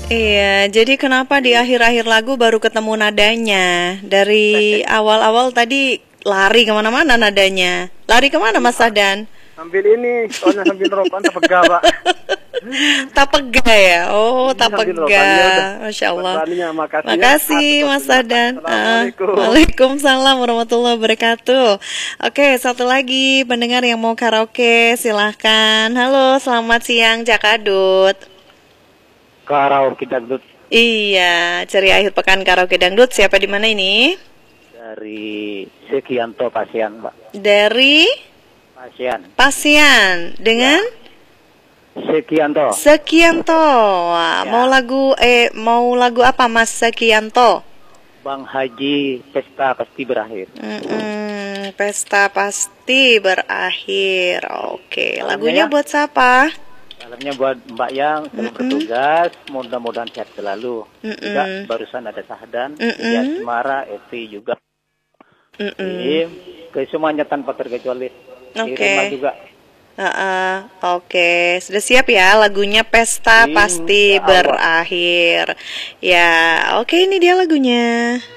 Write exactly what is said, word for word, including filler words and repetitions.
Iya, jadi kenapa di akhir-akhir lagu baru ketemu nadanya? Dari awal-awal tadi lari kemana-mana nadanya. Lari kemana Mas Sahdan? Sambil ini, soalnya sambil rokan tak pegah, Pak. Tak pegah ya? Oh, Ini tak sambil rokan, ya udah. pegah. Masya Allah. Beraninya, makasih, ya. Makasih Atas Mas waktunya, Pak. Sahdan. Ah, Assalamualaikum. Waalaikumsalam warahmatullahi wabarakatuh. Oke, satu lagi pendengar yang mau karaoke, silahkan. Halo, selamat siang Jakadut. Karaoke dangdut Iya, ceria akhir pekan karaoke dangdut. Siapa di mana ini? dari Sekianto Pasian, Mbak. Dari Pasian. Pasian dengan Sekianto. Sekianto. Wah, Ya. mau lagu eh mau lagu apa Mas Sekianto? Bang Haji, pesta pasti berakhir. Mm-mm, pesta pasti berakhir. Oke, Salamnya lagunya ya. buat siapa? Salamnya buat Mbak yang sedang Mm-mm. bertugas, mudah-mudahan sehat selalu. Mm-mm. Juga barusan ada Sahdan, Mm-mm. ya Semara, Evi juga. Mm-mm. Jadi, ke semuanya tanpa terkecuali. Oke. Irma juga. Uh-uh, Oke, sudah siap ya lagunya Pesta Insya Pasti Allah. Berakhir. Ya, oke ini dia lagunya.